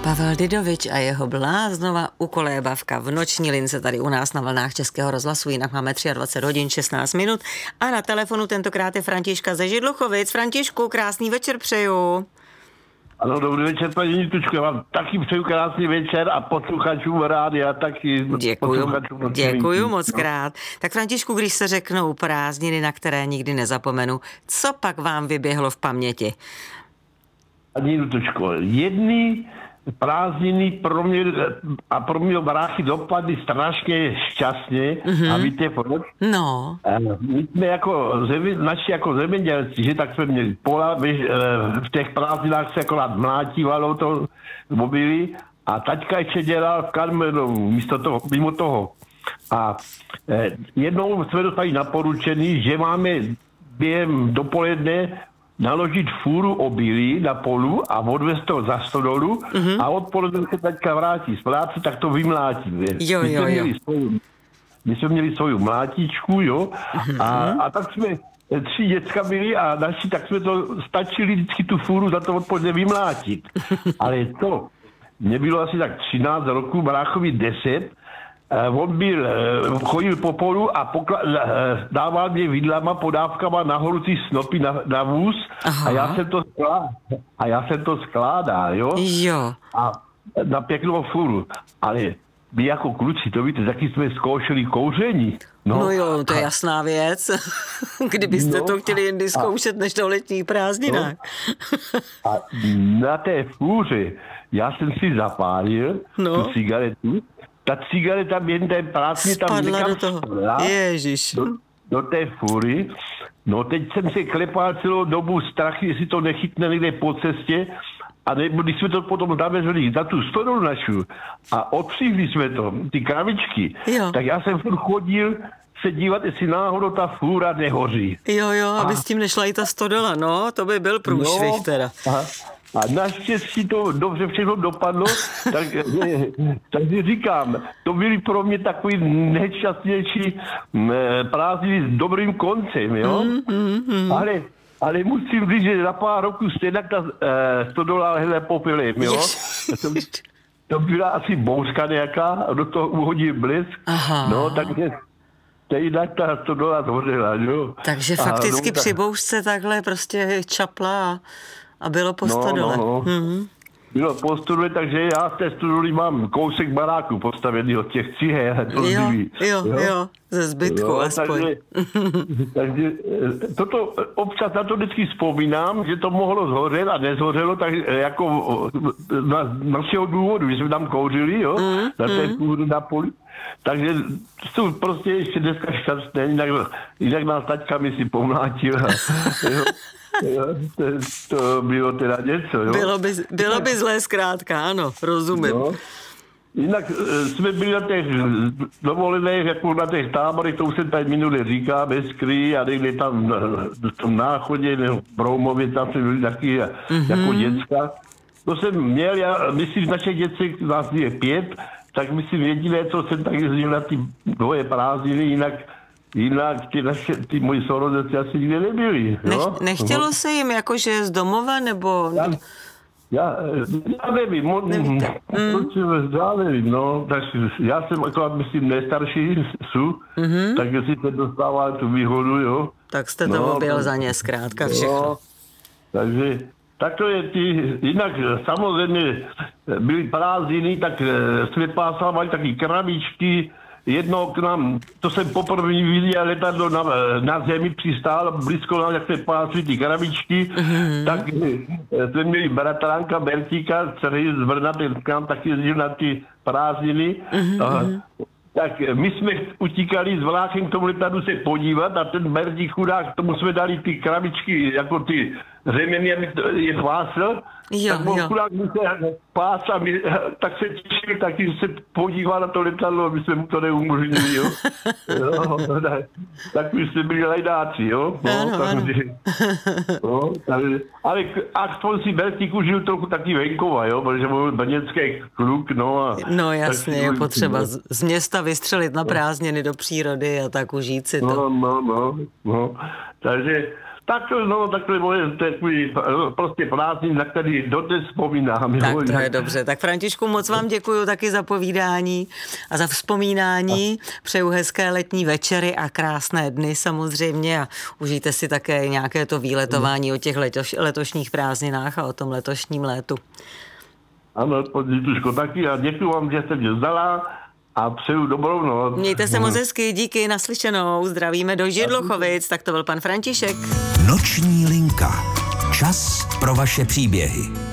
Pavel Didovič a jeho bláznova ukolébavka v noční lince tady u nás na vlnách Českého rozhlasu, jinak máme 23 hodin 16 minut a na telefonu tentokrát je Františka ze Židluchovic. Františku, krásný večer přeju. Ano, dobrý večer, paní Nitučko, já vám taky přeju krásný večer a posluchačům rádia taky. Děkuju moc krát. Tak Františku, když se řeknou prázdniny, na které nikdy nezapomenu, co pak vám vyběhlo v paměti? Paní Nitučko, jedny prázdniny pro mě bráchy dopadly strašně šťastně. A víte proč? No. My jsme naši jako zemědělci, že tak jsme měli pola, v těch prázdninách se akorát mlátívalo to mobily a taťka ještě dělal v Karmelu mimo toho. A jednou jsme dostali naporučený, že máme během dopoledne naložit fůru obilí na polu a odvést to za stodolu a odpoledne se taťka vrátí z práce, tak to vymlátí. My jsme měli svoju mlátičku, jo, a tak jsme 3 děcka byli a naši, tak jsme to stačili vždycky tu fůru za to odpoledne vymlátit. Ale to, mě bylo asi tak 13 roků, bráchovi 10, on chodil po polu a dával mě vidlama, podávkama nahoru ty snopy na vůz. A já jsem to skládal, jo? Jo. A na pěknou fůru. Ale my jako kluci, to víte, taky jsme zkoušeli kouření. No jo, to je jasná věc. Kdybyste to chtěli jindy zkoušet než do letních prázdninách. A na té fůře já jsem si zapálil tu cigaretu. Ta cigareta během té práce tam někam spadla do té fůry. No teď jsem se klepal celou dobu strachy, jestli to nechytne někde po cestě. A když jsme to potom zavezli na tu stodolu našu a odstřihli jsme to, ty kravičky, tak já jsem chodil se dívat, jestli náhodou ta fůra nehoří. Jo, aby s tím nešla i ta stodola, no, to by byl průšvih teda. A naštěstí to dobře všechno dopadlo, takže říkám, to byly pro mě takový nejšťastnější prázdniny s dobrým koncem, jo? Ale musím říct, že za pár roků stejně ta stodola hele popilím, jo? To byla asi bouřka nějaká, do toho uhodí blesk, no, takže stejně ta stodola zhořela, jo? Takže fakticky při bouřce takhle prostě čapla a bylo po stodole. Bylo po stodole, takže já v té stodoli mám kousek baráku postavený od těch cihel. Jo, ze zbytku aspoň. Takže toto občas na to vždycky vzpomínám, že to mohlo zhořet a nezhořelo, tak jako z našeho důvodu, že jsme tam kouřili, jo, na té fůře na poli. Takže jsou prostě ještě dneska šťastné, jinak nás taťka mi si pomlátila. To bylo teda něco, jo? Bylo by zlé zkrátka, ano, rozumím. No. Jinak jsme byli na těch dovolených, jako na těch táborech, to už jsem tady minule říká, bez Krý a někde tam v tom Náchodě, nebo v Broumově, tam jsme byli taky jako děcka. To jsem měl, já myslím, naše děcek, nás je 5, tak myslím jediné, co jsem tak jezdil na ty dvoje prázdniny, jinak ty moji sourozenci asi nikde nebyli. Nechtělo se jim jakože z domova, nebo... Já nevím, já nevím, no, tak já jsem akorát, myslím, nejstarší tak si se dostával tu výhodu, jo. Tak jste to objel za ně, zkrátka všechno. No, takže tak to je jinak samozřejmě byly prázdniny, tak jsme pásávali taky krabičky. Jedno k nám, to jsem poprvé viděl, letadlo na zemi přistál, blízko nám, jak se pásly ty krabičky, tak jsme měli bratránka Bertíka, který z Brna, ten k nám taky jezdil na ty prázdniny. Tak my jsme utíkali s vlákem k tomu letadlu se podívat a ten Bertík chudák, tomu jsme dali ty krabičky, jako ty řemeny, aby je pásl. Tak chudák mi se pás a tak se těšil, taky se podíval na to letadlo, aby jsme mu to neumožnili, jo. Tak my jsme byli lajdáci, jo. Ale aspoň si Bertík užil trochu taky venkova, jo, protože byl brněnský kluk, No jasně, je potřeba z města vystřelit na prázdniny do přírody a tak užít si to. No. Takže Tak no, takhle moje takový prostě prázdnin, na který dodnes vzpomínám. Tak to je dobře. Tak Františku, moc vám děkuju taky za povídání a za vzpomínání. Přeju hezké letní večery a krásné dny samozřejmě a užijte si také nějaké to výletování o těch letošních prázdninách a o tom letošním létu. Ano, Zituško, taky a děkuju vám, že jste mě vzala a přeju dobrou noc. Mějte se moc hezky, díky, naslyšenou, zdravíme do Židluchovic, tak to byl pan František. Noční linka. Čas pro vaše příběhy.